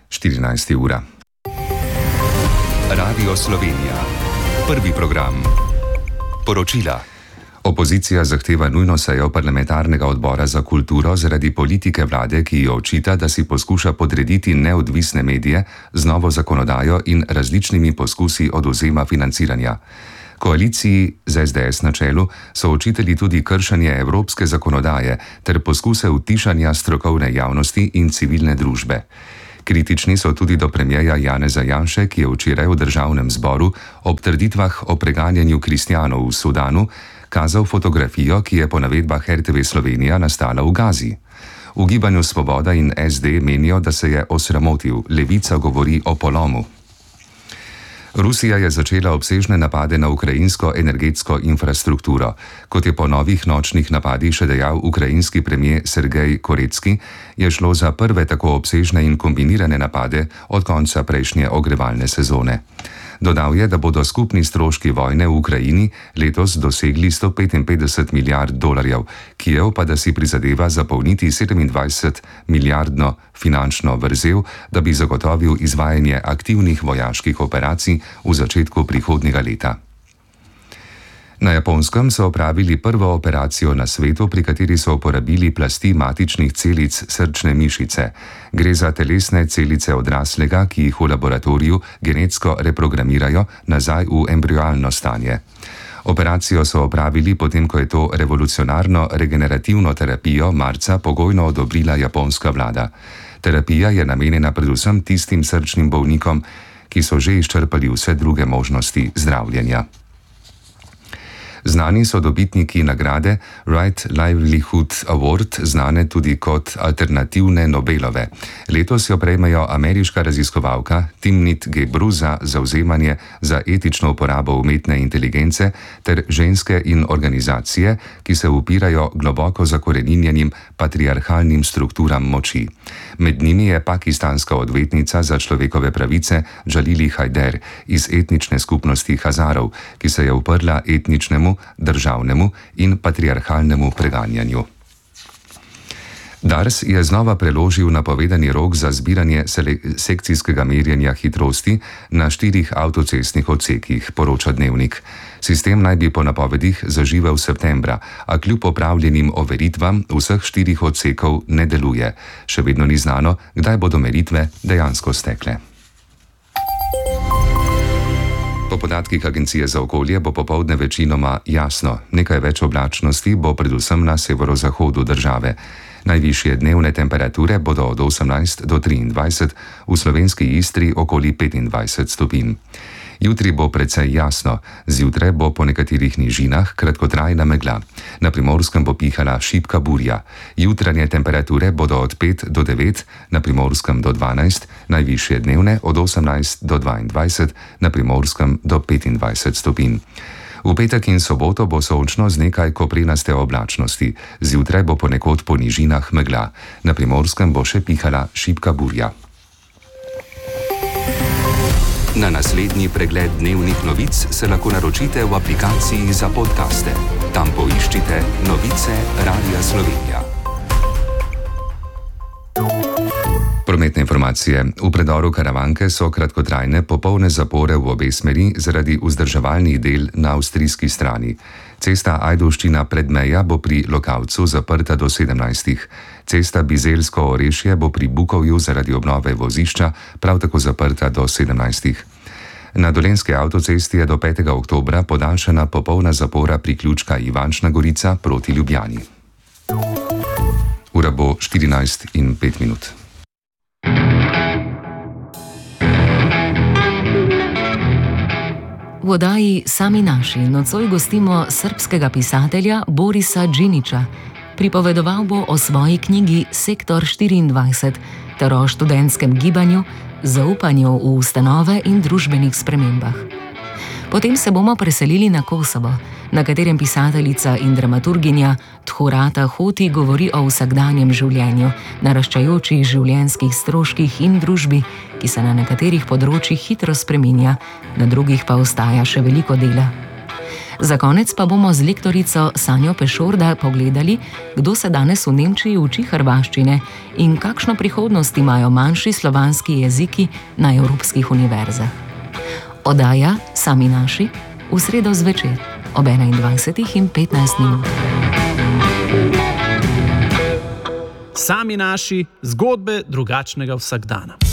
14. ura. Radio Slovenija. Prvi program. Poročila. Opozicija zahteva nujno sejo parlamentarnega odbora za kulturo zaradi politike vlade, ki jo očita, da si poskuša podrediti neodvisne medije z novo zakonodajo in različnimi poskusi odvzema financiranja. Koaliciji z SDS na čelu so očitali tudi kršenje evropske zakonodaje ter poskuse utišanja strokovne javnosti in civilne družbe. Kritični so tudi do premierja Janeza Janše, ki je včeraj v državnem zboru ob trditvah o preganjanju kristjanov v Sudanu kazal fotografijo, ki je po navedbah RTV Slovenija nastala v Gazi. V Gibanju Svoboda in SD menijo, da se je osramotil, Levica govori o polomu. Rusija je začela obsežne napade na ukrajinsko energetsko infrastrukturo. Kot je po novih nočnih napadih še dejal ukrajinski premier Sergej Koretski, je šlo za prve tako obsežne in kombinirane napade od konca prejšnje ogrevalne sezone. Dodal je, da bodo skupni stroški vojne v Ukrajini letos dosegli $155 milijard, Kijev pa da si prizadeva zapolniti 27 milijardno finančno vrzel, da bi zagotovil izvajanje aktivnih vojaških operacij v začetku prihodnjega leta. Na Japonskem so opravili prvo operacijo na svetu, pri kateri so uporabili plasti matičnih celic srčne mišice. Gre za telesne celice odraslega, ki jih v laboratoriju genetsko reprogramirajo nazaj v embrioalno stanje. Operacijo so opravili potem, ko je to revolucionarno regenerativno terapijo marca pogojno odobrila japonska vlada. Terapija je namenjena predvsem tistim srčnim bolnikom, ki so že izčrpali vse druge možnosti zdravljenja. Znani so dobitniki nagrade Right Livelihood Award, znane tudi kot alternativne Nobelove. Letos jo prejmejo ameriška raziskovalka Timnit Gebru za zavzemanje za etično uporabo umetne inteligence ter ženske in organizacije, ki se upirajo globoko zakoreninjenim patriarhalnim strukturam moči. Med njimi je pakistanska odvetnica za človekove pravice Jalili Haider iz etnične skupnosti Hazarov, ki se je uprla etničnemu, državnemu in patriarhalnemu preganjanju. Dars je znova preložil napovedani rok za zbiranje sekcijskega merjenja hitrosti na 4 avtocestnih odsekih, poroča Dnevnik. Sistem naj bi po napovedih zaživel septembra, a kljub opravljenim overitvam vseh 4 odsekov ne deluje. Še vedno ni znano, kdaj bodo meritve dejansko stekle. Po podatkih Agencije za okolje bo popoldne večinoma jasno, nekaj več oblačnosti bo predvsem na severozahodu države. Najvišje dnevne temperature bodo od 18 do 23, v slovenski Istri okoli 25 stopinj. Jutri bo precej jasno, zjutraj bo po nekaterih nižinah kratkotrajna megla. Na Primorskem bo pihala šibka burja. Jutranje temperature bodo od 5 do 9, na Primorskem do 12, najvišje dnevne od 18 do 22, na Primorskem do 25 stopinj. V petek in soboto bo sončno z nekaj koprenaste oblačnosti. Zjutraj bo ponekod po nižinah megla. Na Primorskem bo še pihala šibka burja. Na naslednji pregled dnevnih novic se lahko naročite v aplikaciji za podcaste. Tam poiščite Novice Radia Slovenija. Prometne informacije. V predoru Karavanke so kratkotrajne popolne zapore v obe smeri zaradi vzdrževalnih del na avstrijski strani. Cesta Ajdovščina-Predmeja bo pri Lokavcu zaprta do 17. Cesta Bizeljsko-Orešje bo pri Bukovju zaradi obnove vozišča prav tako zaprta do 17. Na Dolenjski avtocesti je do 5. oktobra podaljšana popolna zapora priključka Ivančna Gorica proti Ljubljani. Ura bo 14:05. V oddaji Sami naši nocoj gostimo srbskega pisatelja Borisa Džinića. Pripovedoval bo o svoji knjigi Sektor 24 ter o študentskem gibanju, zaupanju v ustanove in družbenih spremembah. Potem se bomo preselili na Kosovo, na katerem pisateljica in dramaturginja Thurata Hoti govori o vsakdanjem življenju, naraščajočih življenjskih stroških in družbi, ki se na nekaterih področjih hitro spreminja, na drugih pa ostaja še veliko dela. Za konec pa bomo z lektorico Sanjo Pešorda pogledali, kdo se danes v Nemčiji uči hrvaščine in kakšno prihodnost imajo manjši slovanski jeziki na evropskih univerzah. Oddaja Sami naši v sredo zvečer ob 21:15. Sami naši, zgodbe drugačnega vsakdana.